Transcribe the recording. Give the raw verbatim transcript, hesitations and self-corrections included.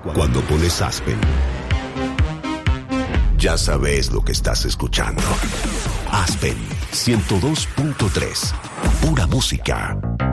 Cuando pones Aspen, ya sabes lo que estás escuchando. Aspen ciento dos punto tres, pura música.